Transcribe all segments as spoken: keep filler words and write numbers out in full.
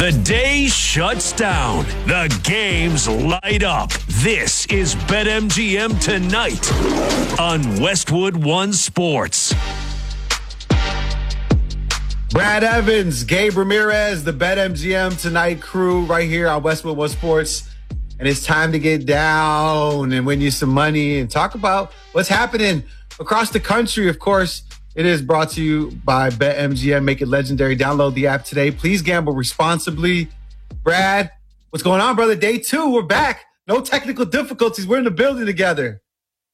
The day shuts down. The games light up. This is BetMGM Tonight on Westwood One Sports. Brad Evans, Gabe Ramirez, the BetMGM Tonight crew right here on Westwood One Sports. And it's time to get down and win you some money and talk about what's happening across the country. Of course, it is brought to you by BetMGM. Make it legendary. Download the app today. Please gamble responsibly. Brad, what's going on, brother? Day two, we're back. No technical difficulties. We're in the building together.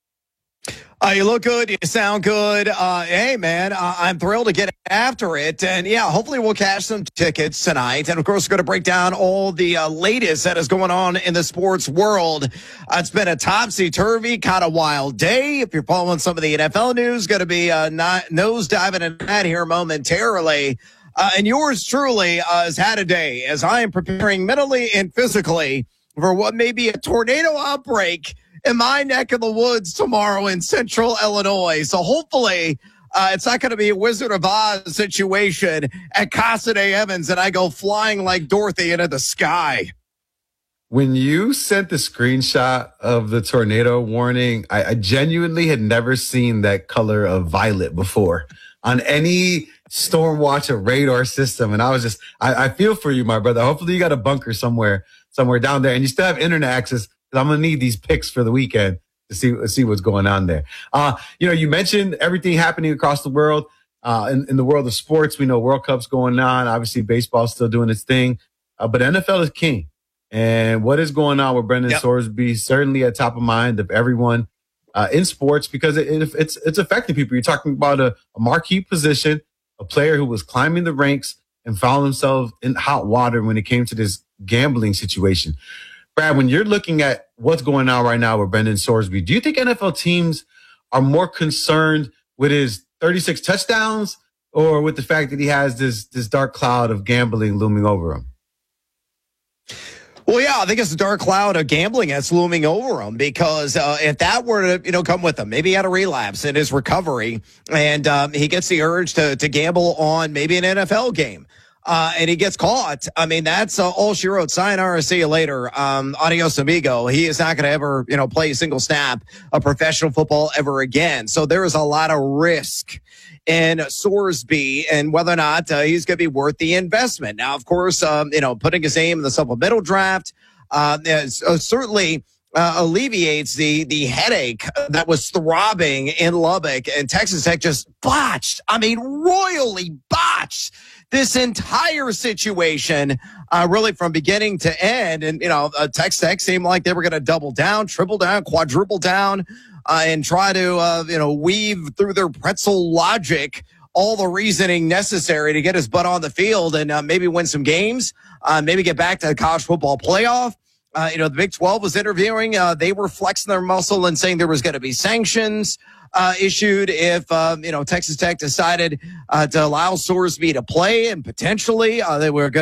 Uh, you look good. You sound good. Uh, hey, man, uh, I'm thrilled to get after it. And, yeah, hopefully we'll cash some tickets tonight. And, of course, we're going to break down all the uh, latest that is going on in the sports world. Uh, it's been a topsy-turvy, kind of wild day. If you're following some of the N F L news, going to be uh, not nose diving in that here momentarily. Uh, and yours truly uh, has had a day as I am preparing mentally and physically for what may be a tornado outbreak in my neck of the woods tomorrow in central Illinois. So hopefully uh, it's not going to be a Wizard of Oz situation at Casa de Evans and I go flying like Dorothy into the sky. When you sent the screenshot of the tornado warning, I, I genuinely had never seen that color of violet before on any storm watch or radar system. And I was just, I, I feel for you, my brother. Hopefully you got a bunker somewhere, somewhere down there and you still have internet access. I'm going to need these picks for the weekend to see, see what's going on there. Uh, you know, you mentioned everything happening across the world. Uh, in, in the world of sports, we know World Cup's going on. Obviously, baseball's still doing its thing. Uh, but N F L is king. And what is going on with Brendan yep. Sorsby certainly at top of mind of everyone uh, in sports because it, it, it's it's affecting people. You're talking about a, a marquee position, a player who was climbing the ranks and found himself in hot water when it came to this gambling situation. Brad, when you're looking at what's going on right now with Brendan Sorsby, do you think N F L teams are more concerned with his thirty-six touchdowns or with the fact that he has this this dark cloud of gambling looming over him? Well, yeah, I think it's a dark cloud of gambling that's looming over him because uh, if that were to, you know, come with him, maybe he had a relapse in his recovery and um, he gets the urge to to gamble on maybe an N F L game. Uh, and he gets caught. I mean, that's uh, all she wrote. Sayonara, see you later. Um, adios, amigo. He is not going to ever, you know, play a single snap of professional football ever again. So there is a lot of risk in Sorsby and whether or not uh, he's going to be worth the investment. Now, of course, um, you know, putting his name in the supplemental draft uh, is, uh, certainly uh, alleviates the the headache that was throbbing in Lubbock, and Texas Tech just botched. I mean, royally botched this entire situation, uh, really from beginning to end. And, you know, uh, Texas Tech seemed like they were going to double down, triple down, quadruple down, uh, and try to, uh, you know, weave through their pretzel logic all the reasoning necessary to get his butt on the field and uh, maybe win some games, uh, maybe get back to the college football playoff. Uh, you know, the Big twelve was interviewing. Uh, they were flexing their muscle and saying there was going to be sanctions uh, issued if, uh, you know, Texas Tech decided uh, to allow Sorsby to play and potentially uh, they were going